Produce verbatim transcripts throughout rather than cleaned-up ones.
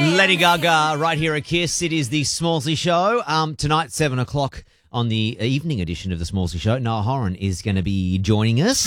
Lady Gaga right here at Kiss. It is the Smallsy Show. Um, tonight, seven o'clock on the evening edition of the Smallsy Show, Noah Horan is going to be joining us.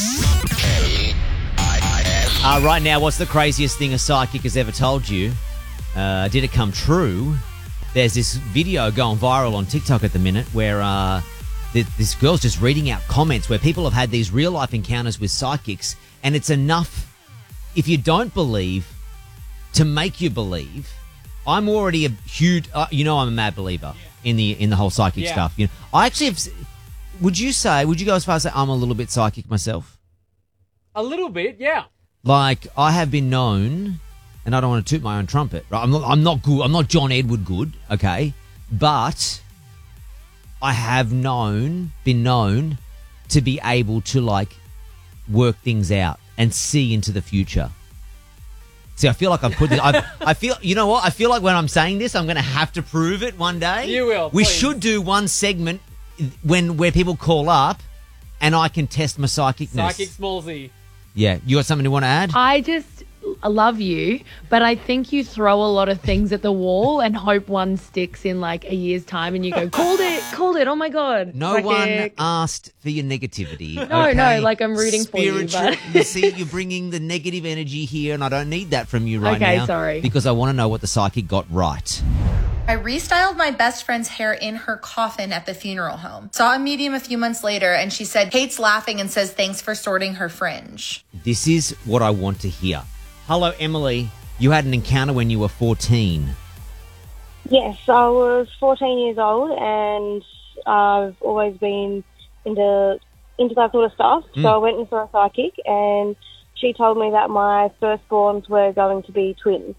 Uh, right now, what's the craziest thing a psychic has ever told you? Uh, did it come true? There's this video going viral on TikTok at the minute where uh, th- this girl's just reading out comments where people have had these real-life encounters with psychics, and it's enough, if you don't believe, to make you believe. I'm already a huge, uh, you know, I'm a mad believer in the in the whole psychic Yeah. stuff. You know, I actually have. Would you say? Would you go as far as say I'm a little bit psychic myself? A little bit, yeah. Like I have been known, and I don't want to toot my own trumpet. Right? I'm not. I'm not good. I'm not John Edward good. Okay, but I have known, been known, to be able to like work things out and see into the future. See, I feel like I've put this. I've, I feel, you know what? I feel like when I'm saying this, I'm going to have to prove it one day. You will. We please. should do one segment when where people call up, and I can test my psychicness. Psychic Smallsy. Yeah, you got something you want to add? I just love you, but I think you throw a lot of things at the wall and hope one sticks in like a year's time and you go, called it, called it, oh my God. No Psychic. one asked for your negativity. No, okay? no, like I'm rooting for you, Spiritual- but- you see, you're bringing the negative energy here, and I don't need that from you right Okay, now. sorry. Because I want to know what the psychic got right. I restyled my best friend's hair in her coffin at the funeral home. Saw a medium a few months later, and she said, Kate's laughing and says thanks for sorting her fringe. This is what I want to hear. Hello, Emily. You had an encounter when you were fourteen. Yes, I was fourteen years old, and I've always been into into that sort of stuff. Mm. So I went and saw a psychic, and she told me that my firstborns were going to be twins.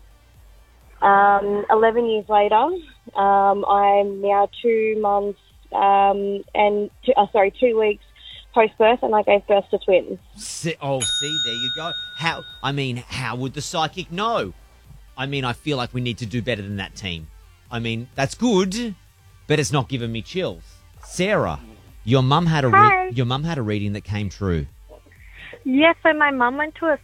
Um, Eleven years later, um, I'm now two months um, and two, uh, sorry, two weeks post birth, and I gave birth to twins. See, oh, see, there you go. How? I mean, how would the psychic know? I mean, I feel like we need to do better than that, team. I mean, that's good, but it's not giving me chills. Sarah, your mum had a Hi. re- your mum had a reading that came true. Yes, so my mum went to a